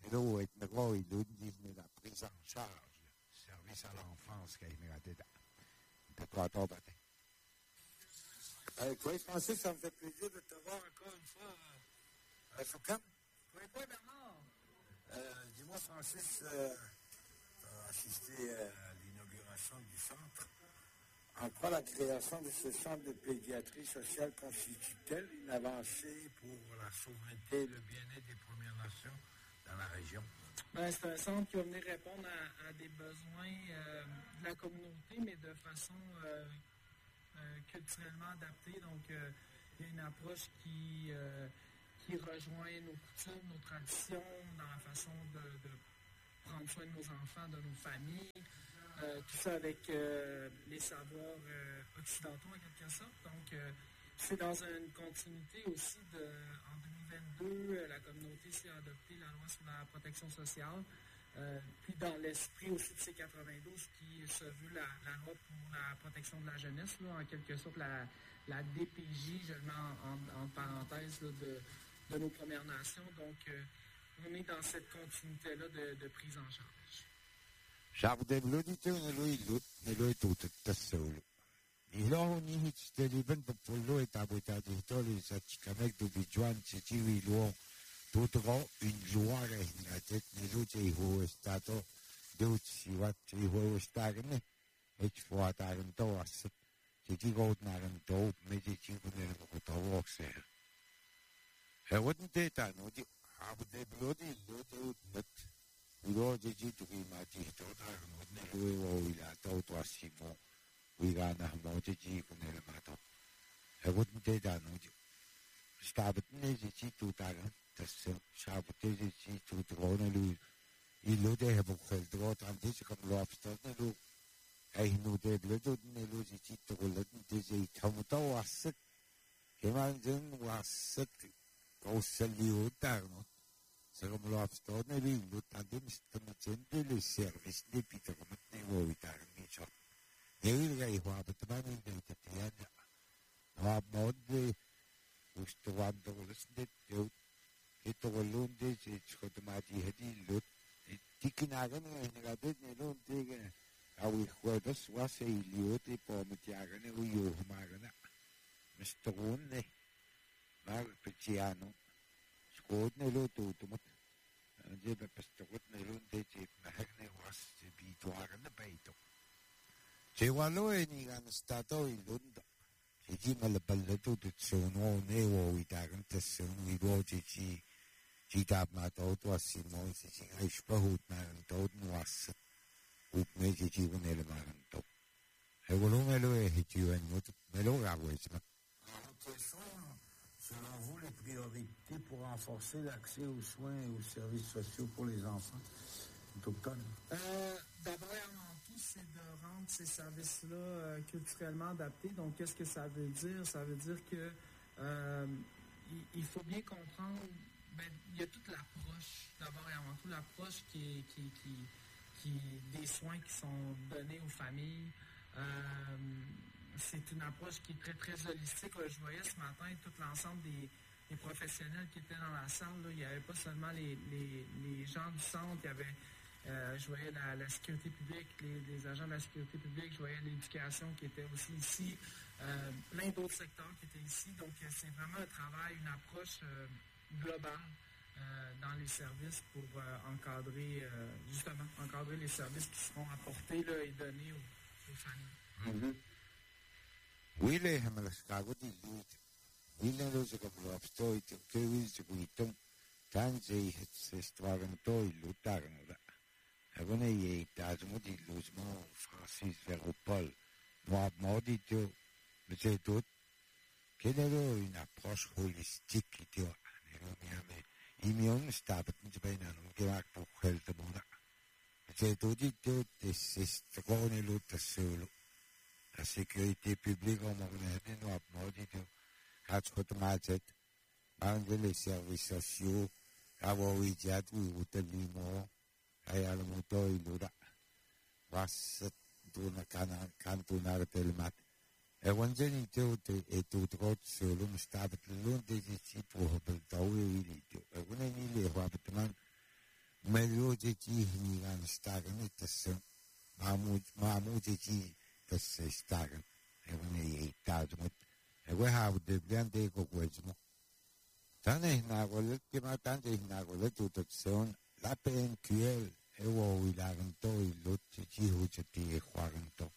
Là, être gros, il a la prise en charge, service à l'enfance qui a été raté. De quoi t'en battre? Oui, Francis, ça me fait plaisir de te voir encore une fois à Foucan. Oui, pas Bernard. Dis-moi, Francis, assisté à l'inauguration du centre. En quoi la création de ce centre de pédiatrie sociale constitue-t-elle une avancée pour la souveraineté et le bien-être des Premières Nations dans la région? Ben, c'est un centre qui va venir répondre à des besoins de la communauté, mais de façon culturellement adaptée. Donc, il y a une approche qui rejoint nos coutumes, nos traditions, dans la façon de prendre soin de nos enfants, de nos familles. Tout ça avec les savoirs occidentaux en quelque sorte. Donc, c'est dans une continuité aussi en 2022, la communauté s'est adopté la loi sur la protection sociale. Puis dans l'esprit aussi de C92 qui se veut la loi pour la protection de la jeunesse, là, en quelque sorte la DPJ, je le mets en parenthèse, là, de nos Premières Nations. Donc, on est dans cette continuité-là de prise en charge. J'avais l'auditeur ne lo tout solo. Ilo ni hit liben popolo et abota di toli sa chikamek do bijuan chichi lo tutro in luare in tet ne lo che ho stato do si wat che ho stagne e fu tagen to as chichi go nagen do me chichi ne lo to oxe. E wouldn't it no di abde blodi lo to net Ilo chichi to ki ma chi to tagen ne lo ila to to asimo Uigana moji kunel mato. Wouldn't they done? Started Niji to Tagan, the Shabati to Dronelu. Ilu they have felt what and this come lobster. I knew they blooded Neluji to Latin Dizzy Tomato was sick. Imagine was sick. Go sell you down. Some lobster, maybe look at them, Stomach service, the Peter Nevo. Nilgai Wabatman Tiana Wabode was to one dollars net joke. It alone did it's got the mighty heady loot. It Tikinagan and I didn't know dig how we heard us was a liote for Matiagan, we you Magana. Mr. One Mar Piciano scored Nelo to Tomot. And the Pastor Nelo did it. Mahagna was to be to Agan the Baito. Cewalo e ni gan stato in Londra. Si ti malaballato tu sono nevo itagan tessun i roci ci tapmato tu assimo si ci hai spahut magan tot nuas up me ci nelle magan to. E volumelo e ci vengo me lo gavoisma. Selon vous, les priorités pour renforcer l'accès aux soins et aux services sociaux pour les enfants autochtones? D'abord et avant tout, c'est de rendre ces services-là culturellement adaptés. Donc, qu'est-ce que ça veut dire? Ça veut dire que il faut bien comprendre, il y a toute l'approche, d'abord et avant tout, l'approche qui des soins qui sont donnés aux familles. C'est une approche qui est très, très holistique. Là, je voyais ce matin tout l'ensemble des professionnels qui étaient dans la salle. Là. Il n'y avait pas seulement les gens du centre, il y avait je voyais la sécurité publique, les agents de la sécurité publique, je voyais l'éducation qui était aussi ici, plein d'autres secteurs qui étaient ici. Donc, c'est vraiment un travail, une approche globale dans les services pour encadrer les services qui seront apportés là, et donnés aux familles. Oui, les Hamalascago di Lut. Oui, les Rosa Cablopsto, che usi guiton, tanti se stravano toi luttarno. Avone i tasmo di Luzmo, Francis Veropol, Noab Mordito, mais c'est tout. Quelle est une approche holistique qui il m'y a stato bene non che va per quel tempo. C'est tout dit et c'est strone lutta solo. La sécurité publique en Mornay, Noab Mordito, Hatchotmazet, anche les services sociaux, avoir idiot ou Utelimo, ay alam mo to ilura was do na cantonare del mat e quando ni te e tu trot solo mi stava l'un dei ci può per tau e video e quando ni le va per man Melodiki nigan stagen itassen. Mamudiki tas stagen. Evne itadmut. Ewe have de blende ko kwejmo. Tane nagolet kima tante nagolet utaction la PNQL ewo wilaganto ilot jihuchati khwaganto.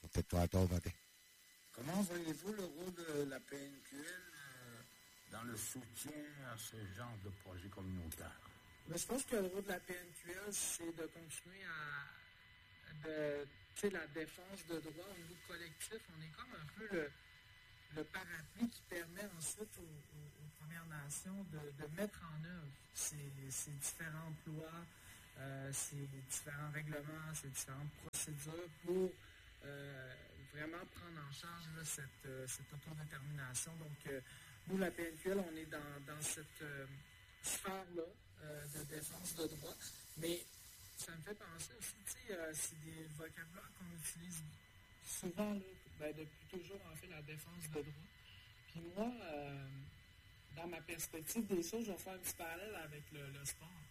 Comment voyez-vous le rôle de la PNQL dans le soutien à ce genre de projet communautaire? Mais je pense que le rôle de la PNQL, c'est de continuer la défense de droits au niveau collectif. On est comme un peu le parapluie qui permet ensuite aux Premières Nations de mettre en œuvre ces différentes lois, ces différents règlements, ces différentes procédures pour vraiment prendre en charge là, cette autodétermination. Donc, nous, la PNQL, on est dans cette sphère-là de défense de droit, mais ça me fait penser aussi, c'est des vocabulaires qu'on utilise souvent, là, depuis toujours, en fait, la défense de droit. Puis moi, dans ma perspective des choses, je vais faire un petit parallèle avec le sport.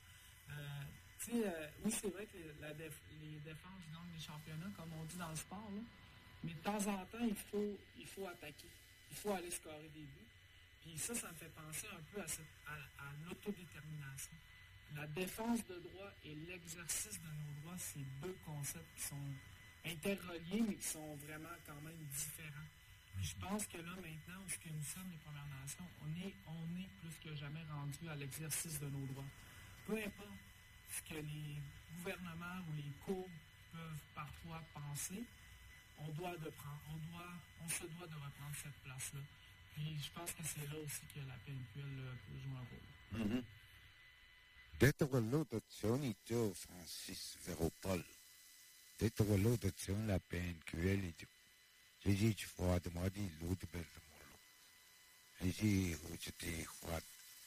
Oui, c'est vrai que les défenses gagnent les championnats, comme on dit dans le sport, là, mais de temps en temps, il faut attaquer. Il faut aller scorer des buts. Puis ça me fait penser un peu à l'autodétermination. La défense de droit et l'exercice de nos droits, c'est deux concepts qui sont interreliés, mais qui sont vraiment quand même différents. Puis je pense que là, maintenant, où ce que nous sommes, les Premières Nations, on est plus que jamais rendus à l'exercice de nos droits. Peu importe ce que les gouvernements ou les cours peuvent parfois penser, on se doit de reprendre cette place-là. Puis je pense que c'est là aussi que la PNQL peut jouer un rôle. Deterlotazioni to Francis Veropol. Deterlotazione la PNQL to. Gigi ci fa da modi lut per mollo. Gigi uciti quad.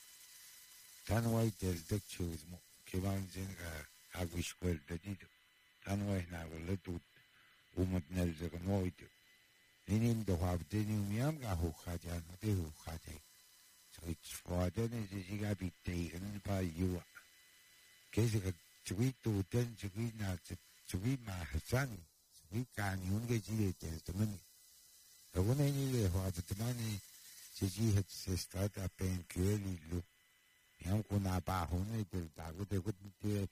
Tanwai del decciusmo che van zinga agwisquel da dido. Tanwai na veletut umat nel zernoid. Inim do habdeni miam ga hokaja no de hokaja. So it's for then is gabite by you. Kaya chwito ten chwi na chwi ma hasan chwi kanyun ke ji te temen ko ne ni le ho at temani ji het se stata pen kyeli lu yam ko na ba ho ne de da ko de ko de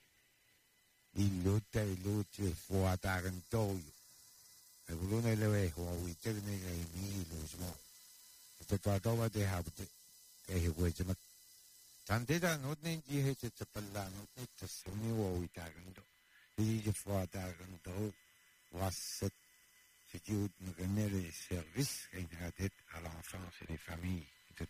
lu te fo ata kan to ko ne le ho wi te ne ni lu so te ta do wa de ha te ke ho je ma Tanteda notne ji he che chapalla notne tsuni wo witagando. Ji fuatagando was c'est donner les services ingratiés à l'enfance et les familles.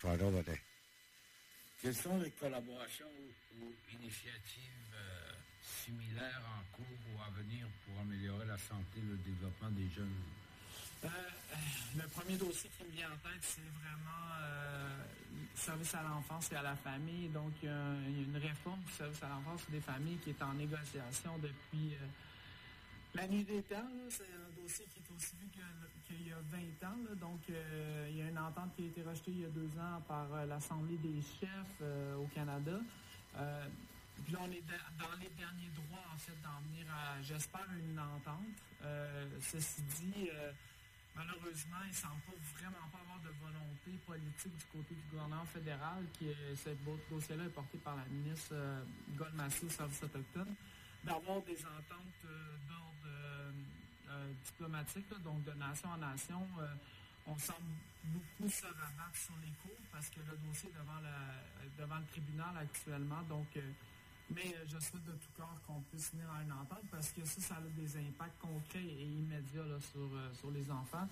Quelles sont les collaborations ou initiatives similaires en cours ou à venir pour améliorer la santé et le développement des jeunes? Le premier dossier qui me vient en tête, c'est vraiment le service à l'enfance et à la famille. Donc, il y a une réforme du service à l'enfance et des familles qui est en négociation depuis la nuit des temps. C'est un dossier qui est aussi vieux qu'il y a 20 ans. Donc, il y a une entente qui a été rejetée il y a 2 ans par l'Assemblée des chefs au Canada. Puis là, on est dans les derniers droits, en fait, d'en venir à, j'espère, une entente. Ceci dit, malheureusement, il ne semble vraiment pas avoir de volonté politique du côté du gouvernement fédéral, ce dossier-là est porté par la ministre Gold-Massey au service autochtone, d'avoir des ententes d'ordre diplomatique, là, donc de nation en nation. On semble beaucoup se rabattre sur les cours parce que le dossier est devant le tribunal actuellement. Donc, mais je souhaite de tout cœur qu'on puisse venir à une entente parce que ça a des impacts concrets et immédiats là, sur les enfants.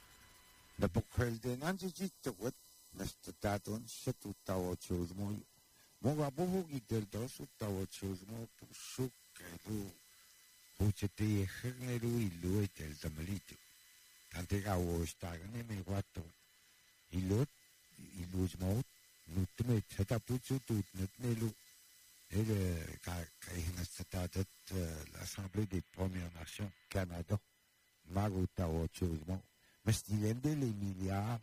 L'Assemblée des Premières Nations Canada, Magotawa Chosmo, Mestilende les milliards,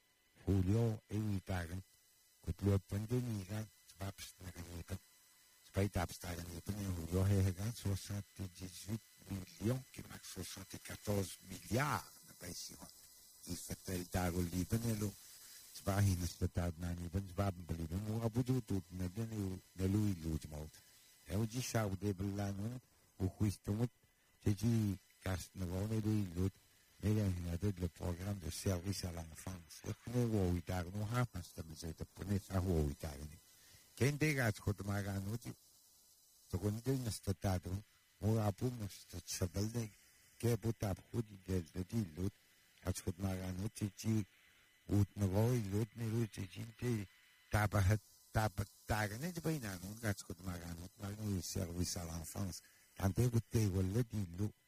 Julio et Witagan, que le pandémie, Spaps Naganika, pas d'abstagan il y a 78 millions qui marquent 74 milliards de païs. Il fait le Liban Zbahin statad na Liban zbabn Liban mu abudu tut na bien ne lui lujmaut. E oggi shaude bellano u quistumut tegi cast na vone lui lut le programme de service à l'enfance. E ne wo itar no hapas sta mezeta pone sa wo itar ni. Ken de gat khot maganu ti to kon de na statad mu apu na stat shabelde ke butab khudi de lut at khot maganu ti ut na roi lut ne lut ti tabahat tabattaga ne bina no gat khot maganu service à l'enfance. Tante butte wolle di lut